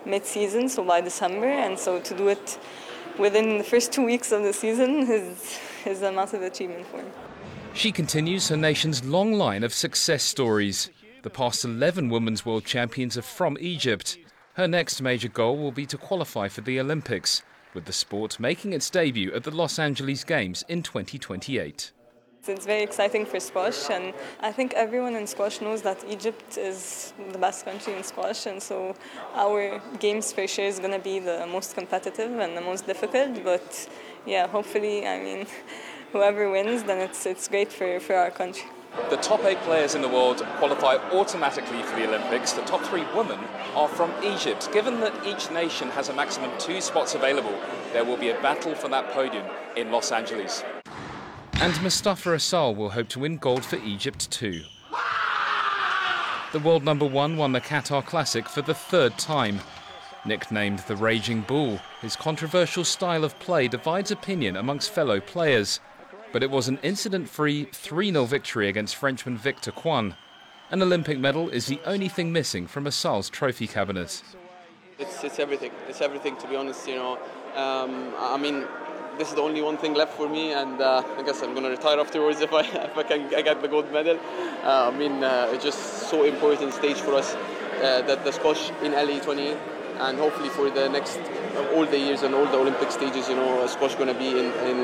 mid-season, so by December, and so to do it within the first 2 weeks of the season is a massive achievement for him. She continues her nation's long line of success stories. The past 11 women's world champions are from Egypt. Her next major goal will be to qualify for the Olympics, with the sport making its debut at the Los Angeles Games in 2028. It's very exciting for squash, and I think everyone in squash knows that Egypt is the best country in squash, and so our games for sure is going to be the most competitive and the most difficult, but yeah, hopefully, I mean, whoever wins, then it's great for our country. The top 8 players in the world qualify automatically for the Olympics. The top 3 women are from Egypt. Given that each nation has a maximum 2 spots available, there will be a battle for that podium in Los Angeles. And Mustafa Asal will hope to win gold for Egypt too. The world number 1 won the Qatar Classic for the 3rd time. Nicknamed the Raging Bull, his controversial style of play divides opinion amongst fellow players. But it was an incident-free 3-0 victory against Frenchman Victor Kwan. An Olympic medal is the only thing missing from Asal's trophy cabinet. It's everything. It's everything, to be honest. You know, I mean, this is the only one thing left for me, and I guess I'm going to retire afterwards if I get the gold medal. I mean, it's just so important stage for us that the squash in LA 28, and hopefully for the next all the years and all the Olympic stages, you know, squash going to be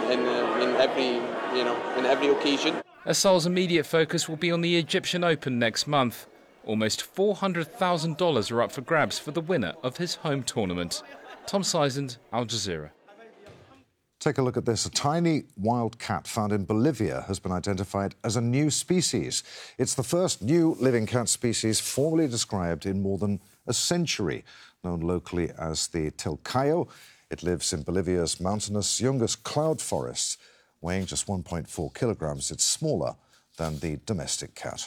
in every occasion. Asal's immediate focus will be on the Egyptian Open next month. Almost $400,000 are up for grabs for the winner of his home tournament. Tom Sizand, Al Jazeera. Take a look at this. A tiny wild cat found in Bolivia has been identified as a new species. It's the first new living cat species formally described in more than a century. Known locally as the Tilcayo, it lives in Bolivia's mountainous Yungas cloud forests. Weighing just 1.4 kilograms, it's smaller than the domestic cat.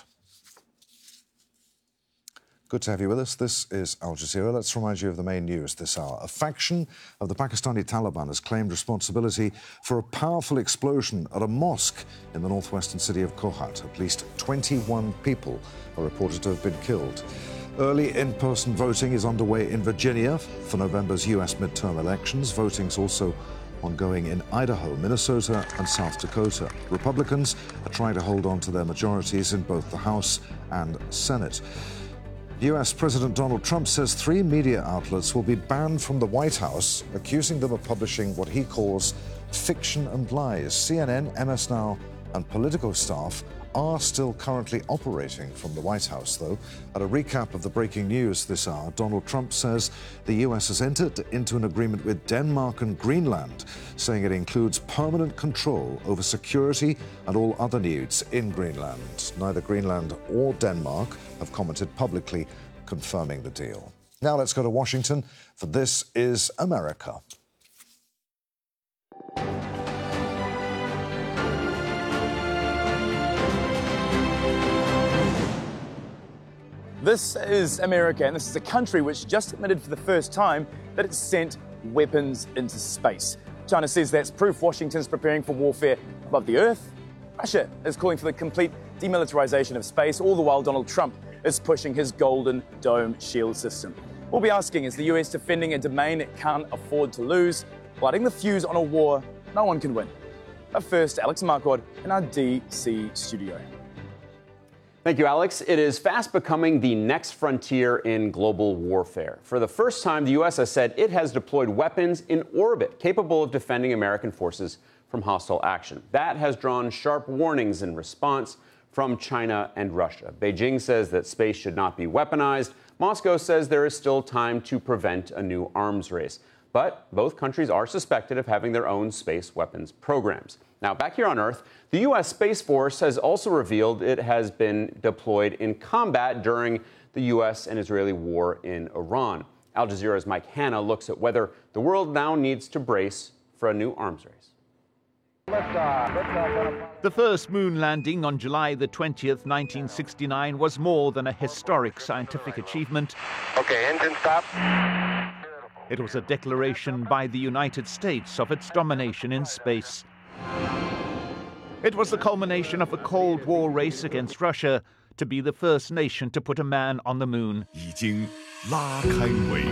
Good to have you with us. This is Al Jazeera. Let's remind you of the main news this hour. A faction of the Pakistani Taliban has claimed responsibility for a powerful explosion at a mosque in the northwestern city of Kohat. At least 21 people are reported to have been killed. Early in-person voting is underway in Virginia for November's US midterm elections. Voting's also ongoing in Idaho, Minnesota and South Dakota. Republicans are trying to hold on to their majorities in both the House and Senate. US President Donald Trump says 3 media outlets will be banned from the White House, accusing them of publishing what he calls fiction and lies. CNN, MS Now and Politico staff are still currently operating from the White House, though. At a recap of the breaking news this hour, Donald Trump says the US has entered into an agreement with Denmark and Greenland, saying it includes permanent control over security and all other needs in Greenland. Neither Greenland or Denmark have commented publicly confirming the deal. Now let's go to Washington for This Is America. This is America, and this is a country which just admitted for the first time that it's sent weapons into space. China says that's proof Washington's preparing for warfare above the Earth. Russia is calling for the complete demilitarization of space, all the while Donald Trump is pushing his Golden Dome shield system. We'll be asking, is the US defending a domain it can't afford to lose, lighting the fuse on a war no one can win? But first, Alex Marquardt in our DC studio. Thank you, Alex. It is fast becoming the next frontier in global warfare. For the first time, the U.S. has said it has deployed weapons in orbit capable of defending American forces from hostile action. That has drawn sharp warnings in response from China and Russia. Beijing says that space should not be weaponized. Moscow says there is still time to prevent a new arms race. But both countries are suspected of having their own space weapons programs. Now, back here on Earth, the U.S. Space Force has also revealed it has been deployed in combat during the U.S. and Israeli war in Iran. Al Jazeera's Mike Hanna looks at whether the world now needs to brace for a new arms race. The first moon landing on July the 20th, 1969 was more than a historic scientific achievement. Okay, engine stop. It was a declaration by the United States of its domination in space. It was the culmination of a Cold War race against Russia to be the first nation to put a man on the moon.